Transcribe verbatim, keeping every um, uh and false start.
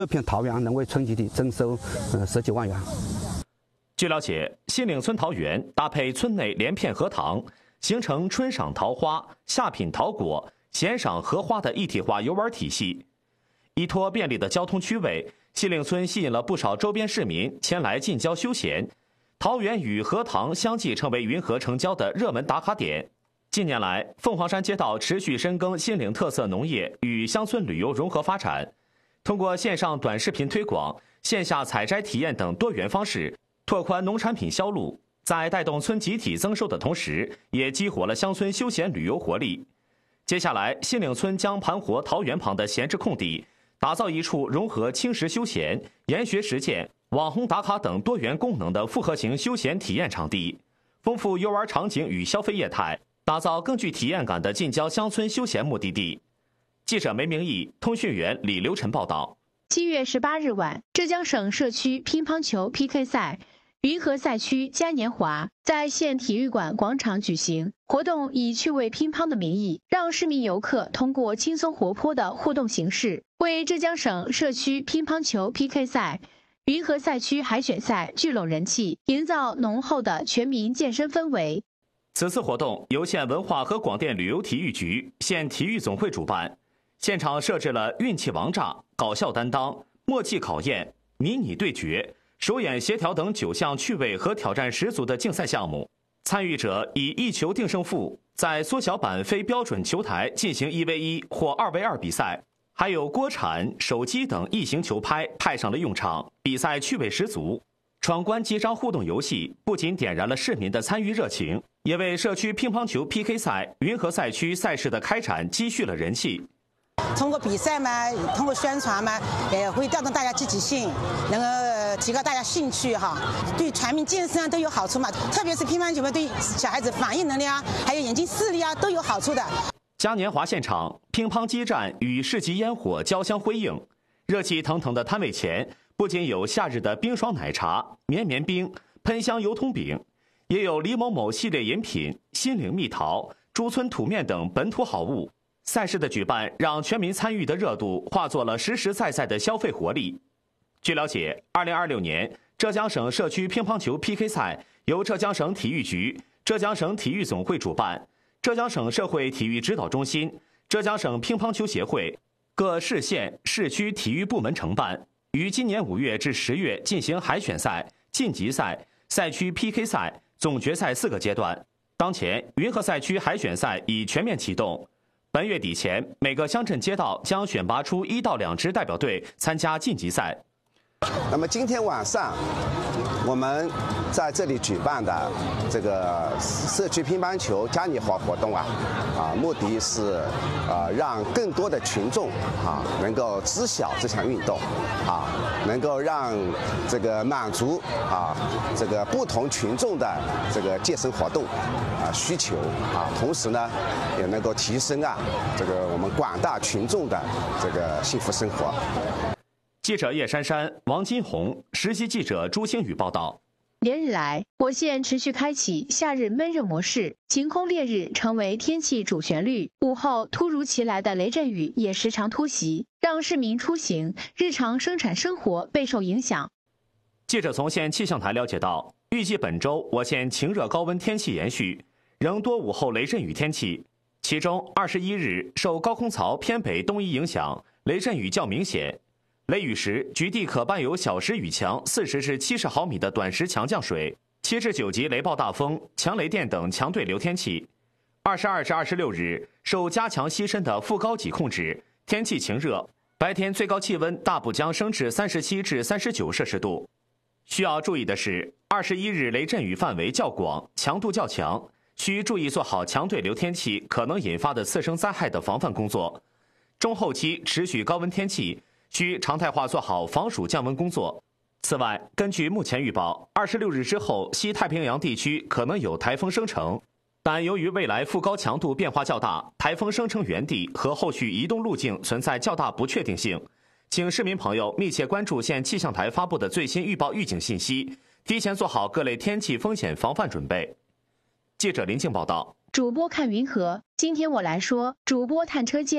这片桃园能为村集体增收呃十几万元。 据了解，新岭村桃园搭配村内连片荷塘，形成春赏桃花、夏品桃果、闲赏荷花的一体化游玩体系。依托便利的交通区位，新岭村吸引了不少周边市民前来近郊休闲。桃园与荷塘相继成为云河城郊的热门打卡点。近年来，凤凰山街道持续深耕新岭特色农业与乡村旅游融合发展，通过线上短视频推广、线下采摘体验等多元方式，拓宽农产品销路，在带动村集体增收的同时，也激活了乡村休闲旅游活力。接下来，新岭村将盘活桃园旁的闲置空地，打造一处融合轻食休闲、研学实践、网红打卡等多元功能的复合型休闲体验场地，丰富游玩场景与消费业态，打造更具体验感的近郊乡村休闲目的地。记者梅明义、通讯员李刘晨报道。 七月十八日晚，浙江省社区乒乓球 P K 赛云河赛区嘉年华在县体育馆广场举行。活动以趣味乒乓的名义，让市民游客通过轻松活泼的互动形式，为浙江省社区乒乓球 P K 赛云河赛区海选赛聚拢人气，营造浓厚的全民健身氛围。 此次活动由县文化和广电旅游体育局、县体育总会主办，现场设置了运气王炸、搞笑担当、默契考验、迷你对决、手眼协调等九项趣味和挑战十足的竞赛项目。参与者以一球定胜负，在缩小版非标准球台进行一 v 一或二 v 二比赛，还有锅铲、手机等异形球拍派上了用场，比赛趣味十足。闯关集章互动游戏不仅点燃了市民的参与热情，也为社区乒乓球 P K 赛云河赛区赛事的开展积蓄了人气。 通过比赛嘛，通过宣传嘛，也会调动大家积极性，能够提高大家兴趣哈，对全民健身啊都有好处嘛。特别是乒乓球嘛，对小孩子反应能力啊，还有眼睛视力啊都有好处的。 嘉年华现场，乒乓激战与市集烟火交相辉映，热气腾腾的摊位前，不仅有夏日的冰爽奶茶、绵绵冰、喷香油通饼，也有李某某系列饮品、心灵蜜桃、珠村土面等本土好物。赛事的举办让全民参与的热度化作了实实在在的消费活力。据了解，二零二六年浙江省社区乒乓球 P K 赛由浙江省体育局、浙江省体育总会主办，浙江省社会体育指导中心、浙江省乒乓球协会、各市县市区体育部门承办，于今年五月至十月进行海选赛、晋级赛、赛区 P K 赛、总决赛四个阶段。当前，云河赛区海选赛已全面启动。本月底前，每个乡镇街道将选拔出一到两支代表队参加晋级赛。 那么今天晚上，我们在这里举办的这个社区乒乓球嘉年华活动啊，啊，目的是啊让更多的群众啊能够知晓这项运动，啊，能够让这个满足啊这个不同群众的这个健身活动啊需求啊，同时呢也能够提升啊这个我们广大群众的这个幸福生活。 记者叶珊珊、王金红，实习记者朱星宇报道。 连日来，我县持续开启夏日闷热模式，晴空烈日成为天气主旋律。午后突如其来的雷阵雨也时常突袭，让市民出行、日常生产生活备受影响。 记者从县气象台了解到，预计本周我县晴热高温天气延续，仍多午后雷阵雨天气。其中，二十一日受高空槽偏北东移影响，雷阵雨较明显。雷雨时，局地可伴有小时雨强四十至七十毫米的短时强降水，七至九级雷暴大风、强雷电等强对流天气。二十二至二十六日，受加强西伸的副高级控制，天气晴热，白天最高气温大不将升至三十七至三十九摄氏度。需要注意的是，二十一日雷阵雨范围较广，强度较强，需注意做好强对流天气可能引发的次生灾害的防范工作。中后期持续高温天气，需常态化做好防暑降温工作。此外，根据目前预报，二十六日之后，西太平洋地区可能有台风生成，但由于未来副高强度变化较大，台风生成原地和后续移动路径存在较大不确定性，请市民朋友密切关注县气象台发布的最新预报预警信息，提前做好各类天气风险防范准备。记者林静报道。 主播看云河，今天我来说主播探车间。